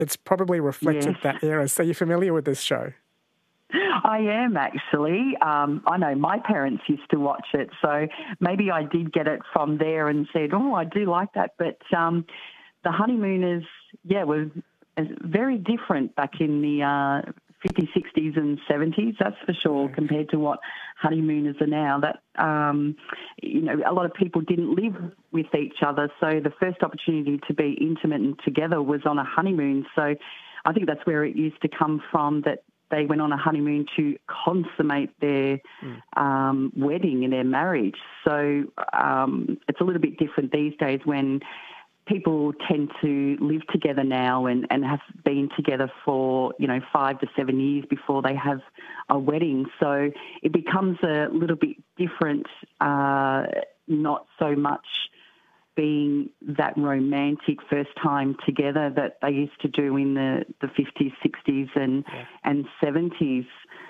it's probably reflected Yes. that era. So you're familiar with this show? I am actually. I know my parents used to watch it, so maybe I did get it from there and said, oh, I do like that. But the Honeymooners, were very different back in the 50s, 60s and 70s, that's for sure, compared to what Honeymooners are now. That, a lot of people didn't live with each other, so the first opportunity to be intimate and together was on a honeymoon. So I think that's where it used to come from, that they went on a honeymoon to consummate their wedding and their marriage. So it's a little bit different these days when people tend to live together now and have been together for, 5 to 7 years before they have a wedding. So it becomes a little bit different, not so much being that romantic first time together that they used to do in the 50s, 60s and 70s.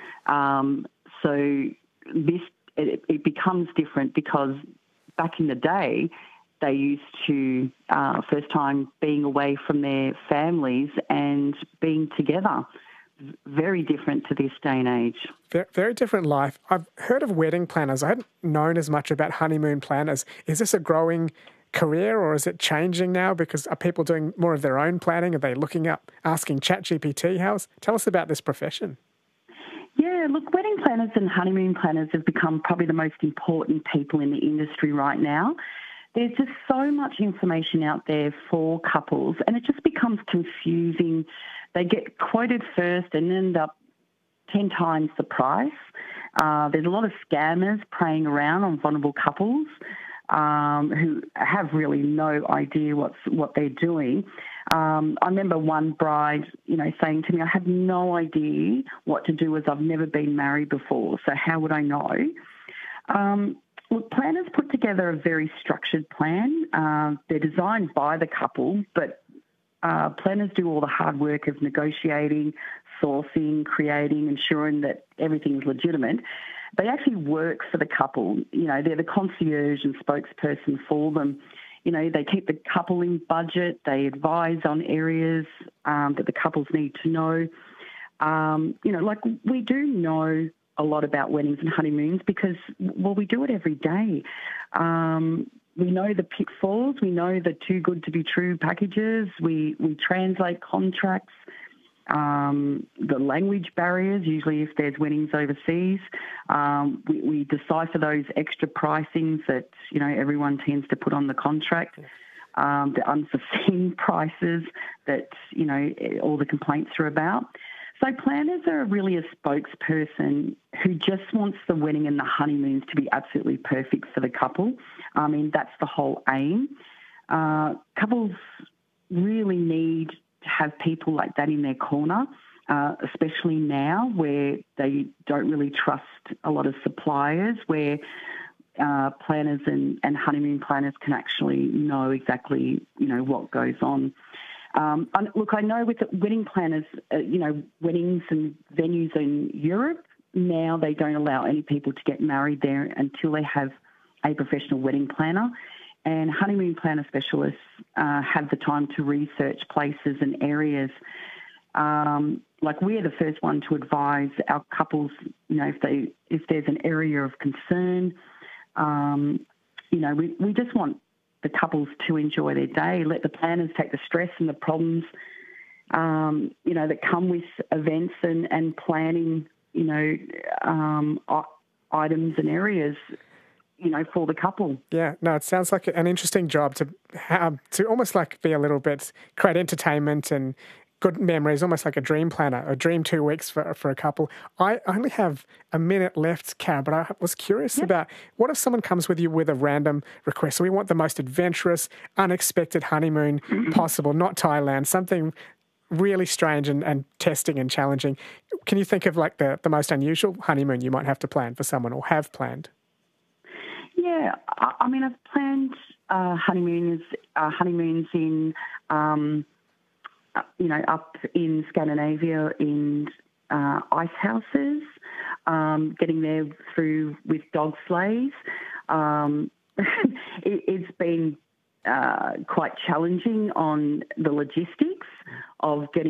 So it becomes different because back in the day, they used to, first time being away from their families and being together. Very different to this day and age. Very, very different life. I've heard of wedding planners. I hadn't known as much about honeymoon planners. Is this a growing career, or is it changing now? Because are people doing more of their own planning? Are they looking up, asking ChatGPT? Tell us about this profession. Yeah, look, wedding planners and honeymoon planners have become probably the most important people in the industry right now. There's just so much information out there for couples, and it just becomes confusing. They get quoted first and end up 10 times the price. There's a lot of scammers preying around on vulnerable couples who have really no idea what they're doing. I remember one bride, saying to me, I have no idea what to do as I've never been married before, so how would I know? Look, planners put together a very structured plan. They're designed by the couple, but planners do all the hard work of negotiating, sourcing, creating, ensuring that everything's legitimate. They actually work for the couple. They're the concierge and spokesperson for them. They keep the couple in budget. They advise on areas that the couples need to know. We do know a lot about weddings and honeymoons because, we do it every day. We know the pitfalls. We know the too good to be true packages. We translate contracts. The language barriers, usually if there's weddings overseas, we decipher those extra pricings that, everyone tends to put on the contract, the unforeseen prices that, all the complaints are about. So planners are really a spokesperson who just wants the wedding and the honeymoons to be absolutely perfect for the couple. I mean, that's the whole aim. Couples really need to have people like that in their corner, especially now where they don't really trust a lot of suppliers, where planners and honeymoon planners can actually know exactly, what goes on. Look, I know with the wedding planners, weddings and venues in Europe, now they don't allow any people to get married there until they have a professional wedding planner. And honeymoon planner specialists have the time to research places and areas. We're the first one to advise our couples, if there's an area of concern. We just want the couples to enjoy their day, let the planners take the stress and the problems, that come with events and planning, items and areas, for the couple. Yeah, no, it sounds like an interesting job to have, to almost be a little bit, create entertainment and good memories, almost like a dream planner, a dream 2 weeks for a couple. I only have a minute left, Karen, but I was curious about what if someone comes with you with a random request? So we want the most adventurous, unexpected honeymoon possible, not Thailand, something really strange and testing and challenging. Can you think of the most unusual honeymoon you might have to plan for someone or have planned? Yeah, I mean, I've planned honeymoons in, up in Scandinavia in ice houses, getting there through with dog sleighs. It's been quite challenging on the logistics of getting